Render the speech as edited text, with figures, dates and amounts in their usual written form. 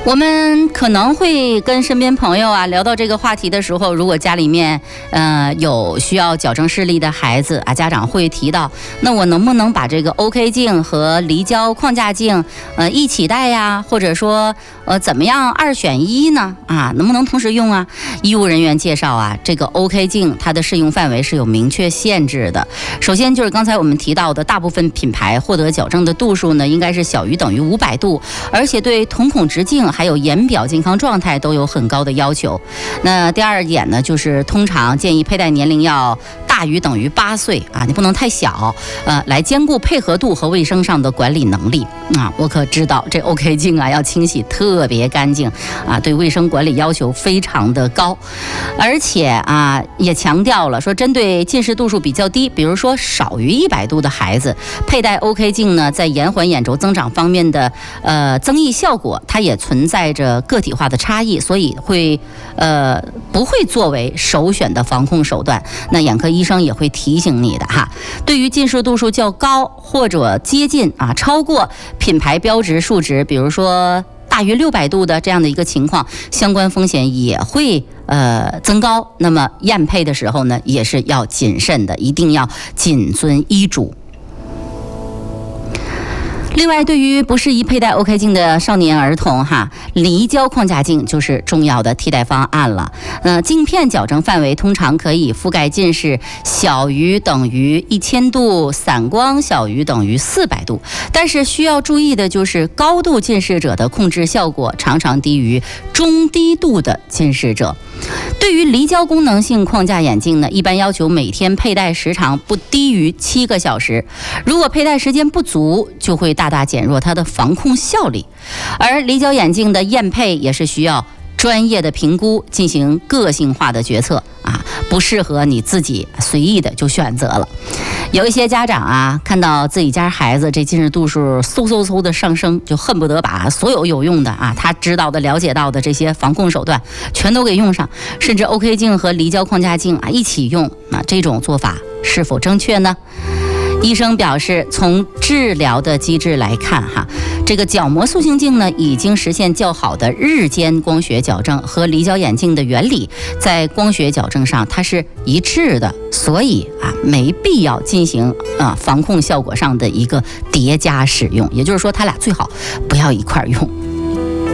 我们可能会跟身边朋友聊到这个话题的时候，如果家里面有需要矫正视力的孩子家长会提到，那我能不能把这个 OK 镜和离焦框架镜一起戴呀？或者说怎么样2选1呢？能不能同时用啊？医务人员介绍这个 OK 镜它的适用范围是有明确限制的。首先就是刚才我们提到的，大部分品牌获得矫正的度数呢，应该是小于等于500度，而且对瞳孔直径还有眼表健康状态都有很高的要求。那第二点呢，就是通常建议佩戴年龄要大于等于8岁你不能太小，来兼顾配合度和卫生上的管理能力我可知道这 OK 镜要清洗特别干净对卫生管理要求非常的高，而且也强调了说，针对近视度数比较低，比如说少于100度的孩子，佩戴 OK 镜呢，在延缓眼轴增长方面的增益效果，它也存在着个体化的差异，所以不会作为首选的防控手段。那眼科医生也会提醒你的对于近视度数较高或者接近超过品牌标值数值，比如说大于600度的这样的一个情况，相关风险也会增高。那么验配的时候呢，也是要谨慎的，一定要谨遵医嘱。另外，对于不适宜佩戴 OK 镜的少年儿童离焦框架镜就是重要的替代方案了。镜片矫正范围通常可以覆盖近视小于等于1000度，散光小于等于400度。但是需要注意的就是，高度近视者的控制效果常常低于中低度的近视者。对于离焦功能性框架眼镜呢，一般要求每天佩戴时长不低于7个小时。如果佩戴时间不足，就会大大减弱它的防控效力。而离焦眼镜的验配也是需要专业的评估，进行个性化的决策不适合你自己随意的就选择了。有一些家长看到自己家孩子这近视度数嗖的上升，就恨不得把所有有用的他知道的了解到的这些防控手段全都给用上，甚至 OK 镜和离焦框架镜一起用。这种做法是否正确呢？医生表示，从治疗的机制来看这个角膜塑形镜呢，已经实现较好的日间光学矫正，和离焦眼镜的原理在光学矫正上它是一致的，所以没必要进行防控效果上的一个叠加使用，也就是说它俩最好不要一块用。